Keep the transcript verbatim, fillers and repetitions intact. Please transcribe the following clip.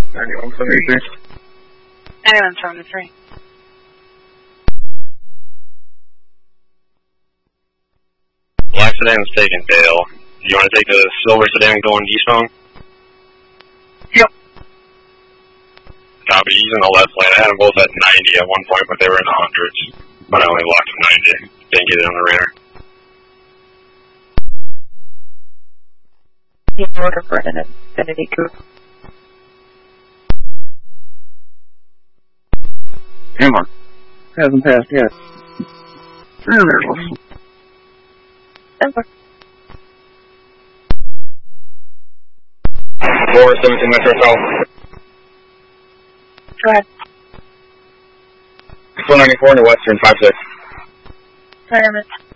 ninety-one seventy-three. ninety-one seventy-three. Black sedan is taken, Dale. Do you want to take the silver sedan going eastbound? Yep. Copy, he's in the left lane. I had them both at ninety at one point, but they were in the hundreds. But I only locked them ninety. Didn't get it on the radar. Team order for an Infinity Coupe. Hammer. Hasn't passed yet. Oh, there it was. Denver. four seventeen Metro South. Go ahead. four ninety-four in the western, five six. Sorry, I missed.